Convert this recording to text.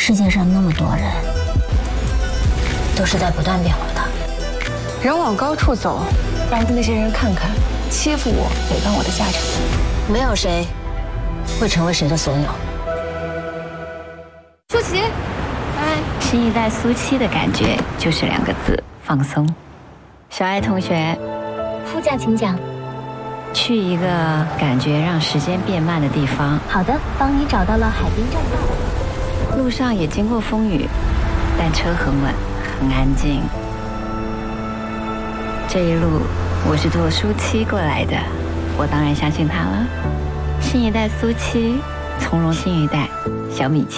世界上那么多人，都是在不断变化的。 人往高处走，让那些人看看，欺负我、诽谤我的下场。 没有谁会成为谁的所有。 舒淇，拜。 新一代苏七的感觉就是2个字：放松。小爱同学， 副驾请讲。 去一个感觉让时间变慢的地方。 好的，帮你找到了海滨栈道。 路上也经过风雨，但车很稳，很安静。这一路我是坐舒七过来的，我当然相信他了。新一代苏七，从容新一代，小米七。